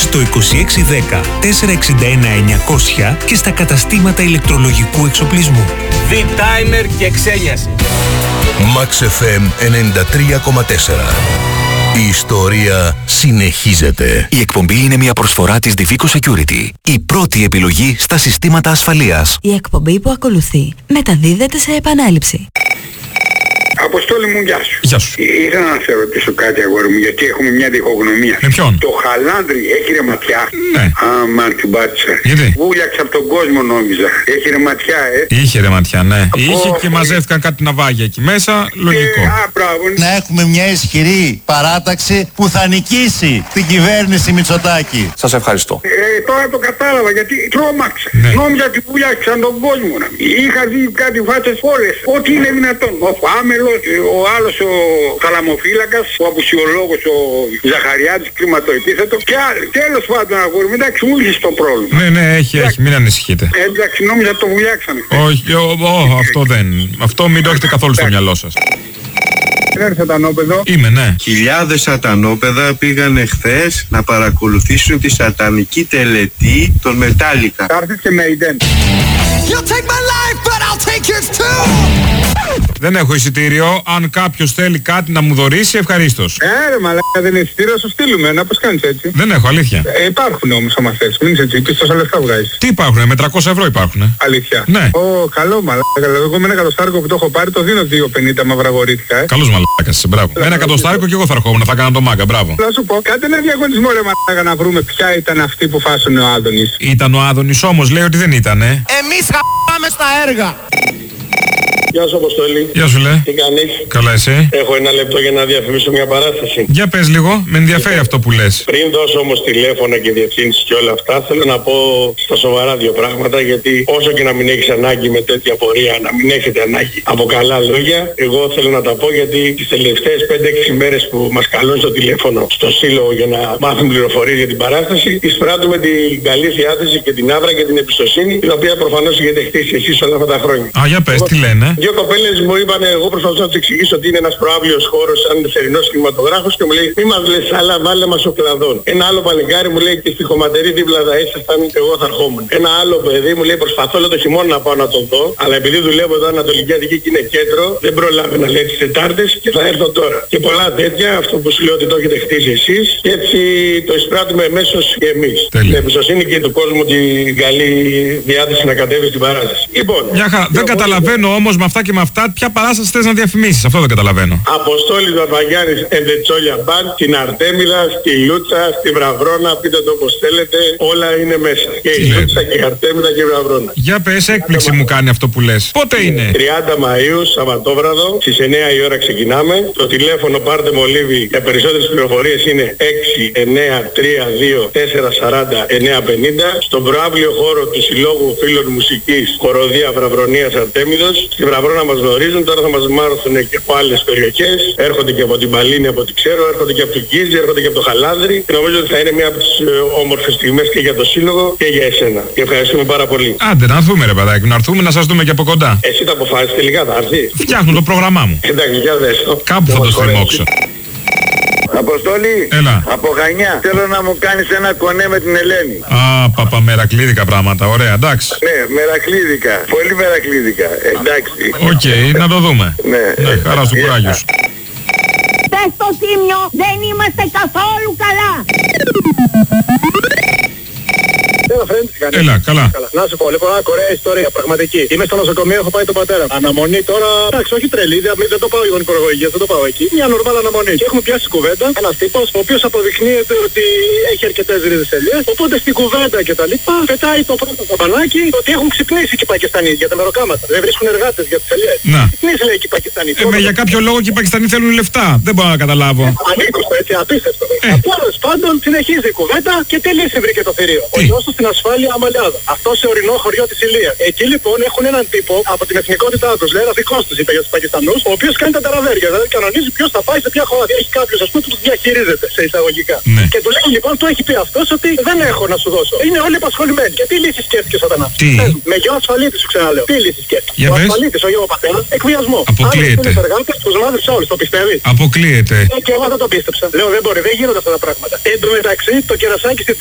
στο 2610 461 900 και στα καταστήματα ηλεκτρολογικού εξοπλισμού. V-Timer και ξένιαση. Max FM 93,4. Η ιστορία συνεχίζεται. Η εκπομπή είναι μια προσφορά της Divico Security. Η πρώτη επιλογή στα συστήματα ασφαλείας. Η εκπομπή που ακολουθεί μεταδίδεται σε επανάληψη. Αποστόλη μου, γεια σου. Γεια σου. Ήθελα να σε ρωτήσω κάτι, αγόρι μου, γιατί έχουμε μια διχογνωμία. Με ποιον? Το χαλάνδρι έχει ρεματιά. Ναι. Αμάν, την πάτησα. Γιατί? Βούλιαξε από τον κόσμο, νόμιζα. Έχει ρεματιά, Είχε ρεματιά, ναι. Είχε και μαζεύτηκαν κάτι ναυάγια εκεί μέσα. Λογικό. Μπράβο. Να έχουμε μια ισχυρή παράταξη που θα νικήσει την κυβέρνηση Μητσοτάκη. Σας ευχαριστώ. Τώρα το κατάλαβα, γιατί τρόμαξα. Ναι. Νόμιζα ότι βούλιαξαν τον κόσμο. Είχα δει κάτι φάτσες όλες. Ό,τι είναι δυνατόν. Ο Φάμελος, ο άλλος ο θαλαμοφύλακας, ο απουσιολόγος ο Ζαχαριάδης, κλιματοεπίθετο και άλλοι. Τέλος πάντων, αγόρι μου, εντάξει, μου είχες το πρόβλημα. Ναι, έχει, μην ανησυχείτε. Εντάξει, νόμιζα το βουλιάξανε. Όχι, αυτό δεν. Αυτό μην το έχετε καθόλου στο μυαλό σας. Είναι σατανόπεδο. Είμαι, ναι. Χιλιάδες σατανόπεδα πήγαν χθες να παρακολουθήσουν τη σατανική τελετή των Μετάλλικα. Θα έρθεις και με Ιδέν. Δεν έχω εισιτήριο. Αν κάποιος θέλει κάτι να μου δωρήσει, ευχαρίστως. Ρε μαλάκα, δεν είναι εισιτήριο, σου στείλουμε. Να πώς κάνεις έτσι. Δεν έχω, αλήθεια. Υπάρχουν όμως άμα θες. Μην είσαι έτσι. Και τόσα λεφτά βγάζεις. Τι υπάρχουνε, με 300 ευρώ υπάρχουνε. Αλήθεια. Ναι. Καλό μαλάκα. Εγώ με ένα εκατοστάρικο που το έχω πάρει το δίνω 2,50 μαυραγορήθηκα. Καλός μαλάκας είσαι, μπράβο. Με ένα εκατοστάρικο και εγώ θα ερχόμουν, θα έκανα το μάγκα, μπράβο. Να σου πω, κάντε ένα διαγωνισμό ρε μαλάκα να βρούμε ποια ήταν αυτή που φάσωνε ο Άδωνης. Ήταν ο Άδωνης όμως, λέει ότι δεν ήτανε. Εμείς χα***άμε στα έργα. Γεια σου Αποστόλη. Γεια σου, λέει. Τι κάνεις? Καλά, εσύ? Έχω ένα λεπτό για να διαφημίσω μια παράσταση. Για πες λίγο, με ενδιαφέρει αυτό που λες. Πριν δώσω όμως τηλέφωνα και διευθύνσεις και όλα αυτά, θέλω να πω στα σοβαρά δύο πράγματα, γιατί όσο και να μην έχεις ανάγκη με τέτοια πορεία, να μην έχετε ανάγκη από καλά λόγια, εγώ θέλω να τα πω γιατί τις τελευταίες 5-6 μέρες που μας καλούν στο τηλέφωνο στο σύλλογο για να μάθουν πληροφορίες για την παράσταση, εισπράττουμε την καλή διάθεση και την άβρα και την εμπιστοσύνη, την οποία προφανώς έχετε χτίσει εσείς όλα αυτά τα χρόνια. Α, για πες, τι λένε? Δύο κοπέλες μου είπαν, εγώ προσπαθούσα να τους εξηγήσω ότι είναι ένας προαύλιος χώρος σαν θερινός κινηματογράφος και μου λέει μη μας λες άλλα, βάλε μας ο κλαδόν. Ένα άλλο παλικάρι μου λέει και στη χωματερή δίπλα θα ήσασταν και εγώ θα ερχόμουν. Ένα άλλο παιδί μου λέει προσπαθώ όλο το χειμώνα να πάω να τον δω, αλλά επειδή δουλεύω εδώ Ανατολική Αττική και είναι κέντρο, δεν προλάβαινα λέει τις Τετάρτες και θα έρθω τώρα. Και πολλά τέτοια, αυτό που σου λέω ότι το έχετε χτίσει εσείς και έτσι το εισπράττουμε εμέσως και εμείς. Την εμπιστοσύνη και του κόσμου την καλή διάθεση να κατέβει στην παράσταση. Λοιπόν, δεν καταλαβαίνω όμως με αυτά και με αυτά ποια παράσταση θες να διαφημίσεις, αυτό δεν καταλαβαίνω. Αποστόλης Βαρβαγιάννης and the Τσόλια Band, στην Αρτέμιδα, στη Λούτσα, στη Βραβρώνα, πείτε το όπως θέλετε, όλα είναι μέσα. Και η Λούτσα και η Αρτέμιδα και η Βραβρώνα. Για πες, έκπληξη μου κάνει αυτό που λες. Πότε είναι? 30 Μαΐου, Σαββατόβραδο, στις 9 η ώρα ξεκινάμε. Το τηλέφωνο πάρτε μολύβι για περισσότερες πληροφορίες είναι 6-9-3-2-440-950. Στον προαύλιο χώρο του Συλλόγου Φίλων Μουσικής Χοροδία Βραβρονίας Αρτέμιδος. Στη Βραβρώνα μας γνωρίζουν, τώρα θα μας μάθουν και από άλλες περιοχές. Έρχονται και από την Παλίνη, από ό,τι ξέρω, έρχονται και από την Κίζη, έρχονται και από το Χαλάνδρι. Και νομίζω ότι θα είναι μια από τις όμορφες στιγμές και για το Σύλλογο και για εσένα. Και ευχαριστούμε πάρα πολύ. Άντε να έρθουμε ρε παιδάκι, να έρθουμε να σας δούμε και από κοντά. Εσύ τα αποφάσισες τελικά, θα έρθεις? Φτιάχνω το πρόγραμμά μου. Εντάξει, για δες το. Κάπου θα το στριμώξω. Αποστόλη, έλα. Από Χανιά, θέλω να μου κάνεις ένα κονέ με την Ελένη. Παπα, μερακλίδικα πράγματα, ωραία, εντάξει. Ναι, μερακλίδικα, πολύ μερακλίδικα, εντάξει. Οκ, να το δούμε. Ναι, χαρά σου, κουράγιο σου. Πες στο Τίμιο, δεν είμαστε καθόλου καλά. Έλα, καλά. Να σου πω, λοιπόν, ένα κορέα ιστορία, πραγματική. Είμαι στο νοσοκομείο, έχω πάει τον πατέρα. Αναμονή τώρα, εντάξει, όχι τρελή, δεν το πάω γονικό προηγούμενο, δεν το πάω εκεί. Μια νορμάλ αναμονή. Και έχουμε πιάσει κουβέντα, ένας τύπος, ο οποίος αποδεικνύεται ότι έχει αρκετές ρίζες ελιές. Οπότε στην κουβέντα και τα λοιπά, πετάει το πρώτο καμπανάκι ότι έχουν ξυπνήσει και οι Πακιστανοί για τα μεροκάματα. Δεν βρίσκουν εργάτες για τις ελιές. Να. Ξυπνήσει λέει και οι Πακιστανοί. Για κάποιο λόγο και οι Πακιστανοί θέλουν λεφτά. Δεν μπορώ να καταλάβω. Ανήκουστο έτσι, απίστευτο. Τέλος πάντων, συνεχίζει η κουβέντα και τι λύση βρήκε το θηρίο. Ο γιος του στην ασφάλεια Αμαλιάδα. Αυτό σε ορεινό χωριό της Ηλίας. Εκεί λοιπόν έχουν έναν τύπο από την εθνικότητά τους, λέει ένας δικός τους, είπε για τους Πακιστανούς, ο οποίος κάνει τα ταραβέρια. Δηλαδή κανονίζει ποιος θα πάει σε ποια χώρα. Έχει κάποιος ας πούμε που τους διαχειρίζεται σε εισαγωγικά. Ναι. Και του λέει λοιπόν, του έχει πει αυτός ότι δεν έχω να σου δώσω. Είναι όλοι απασχολημένοι. Και τι λύση σκέφτηκε Σατανά? Τι? Με γιο ασφαλίτη σου ξαναλέω. Τι λύση σκέφτηκε? Ο ασφαλίτης, ο γιο πατέρας, εκβιασμό. Αποκλείεται. Άλλοι εργάτες, τους μάδες όλους, το πιστεύει? Αποκλείεται. Και εγώ δεν το πίστεψα. Λέω δεν μπορεί, δεν γίνονται αυτά τα πράγματα. Εν τω μεταξύ το κερασάκι στην